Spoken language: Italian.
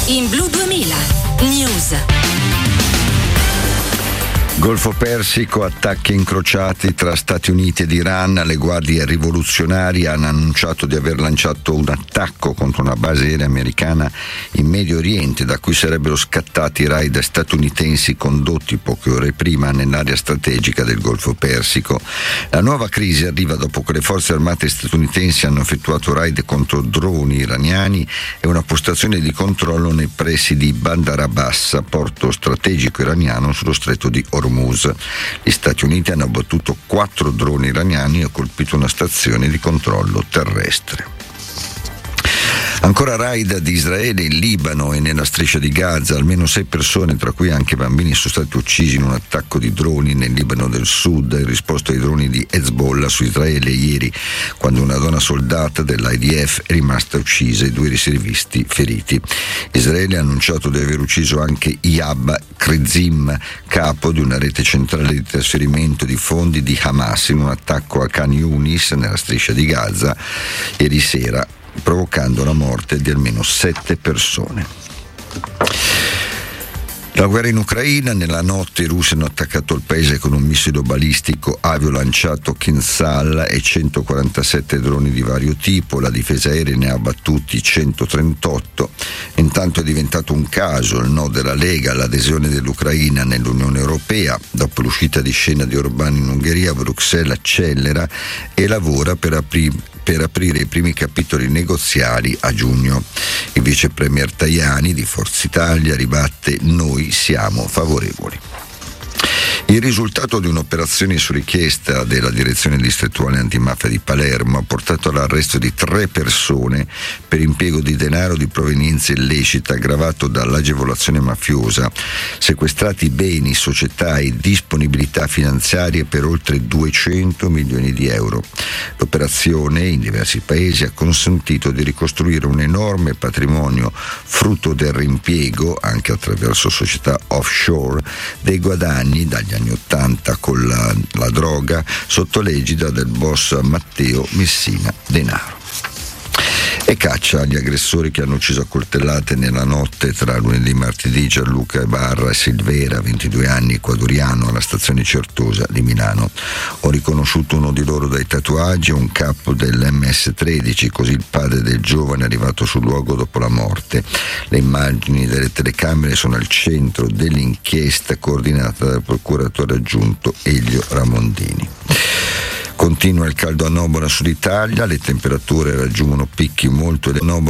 in Blu 2000 News. Golfo Persico, attacchi incrociati tra Stati Uniti ed Iran. Le guardie rivoluzionarie hanno annunciato di aver lanciato un attacco contro una base aerea americana in Medio Oriente, da cui sarebbero scattati raid statunitensi condotti poche ore prima nell'area strategica del Golfo Persico. La nuova crisi arriva dopo che le forze armate statunitensi hanno effettuato raid contro droni iraniani e una postazione di controllo nei pressi di Bandar Abbas, porto strategico iraniano sullo stretto di Hormuz. Gli Stati Uniti hanno abbattuto 4 droni iraniani e colpito una stazione di controllo terrestre. Ancora raid di Israele in Libano e nella striscia di Gaza. Almeno 6 persone, tra cui anche bambini, sono stati uccisi in un attacco di droni nel Libano del Sud in risposta ai droni di Hezbollah su Israele ieri, quando una donna soldata dell'IDF è rimasta uccisa e 2 riservisti feriti. Israele ha annunciato di aver ucciso anche Iyab Krizim, capo di una rete centrale di trasferimento di fondi di Hamas, in un attacco a Khan Yunis nella striscia di Gaza ieri sera, provocando la morte di almeno 7 persone. La guerra in Ucraina. Nella notte i russi hanno attaccato il paese con un missile balistico aviolanciato Kinzhal e 147 droni di vario tipo. La difesa aerea ne ha abbattuti 138. Intanto è diventato un caso il no della Lega all'adesione dell'Ucraina nell'Unione Europea. Dopo l'uscita di scena di Orbán in Ungheria, Bruxelles accelera e lavora per aprire i primi capitoli negoziali a giugno. Il vice premier Tajani di Forza Italia ribatte: noi siamo favorevoli. Il risultato di un'operazione su richiesta della Direzione Distrettuale Antimafia di Palermo ha portato all'arresto di 3 persone per impiego di denaro di provenienza illecita aggravato dall'agevolazione mafiosa, sequestrati beni, società e disponibilità finanziarie per oltre 200 milioni di euro. L'operazione in diversi paesi ha consentito di ricostruire un enorme patrimonio frutto del reimpiego, anche attraverso società offshore, dei guadagni dagli anni 80 con la droga sotto l'egida del boss Matteo Messina Denaro. E caccia agli aggressori che hanno ucciso a coltellate nella notte tra lunedì e martedì Gianluca Ibarra e Silvera, 22 anni, ecuadoriano, alla stazione Certosa di Milano. Ho riconosciuto uno di loro dai tatuaggi, un capo dell'MS13, così il padre del giovane è arrivato sul luogo dopo la morte. Le immagini delle telecamere sono al centro dell'inchiesta coordinata dal procuratore aggiunto Elio Ramondini. Continua il caldo a Nobona Sud Italia, le temperature raggiungono picchi molto elevati.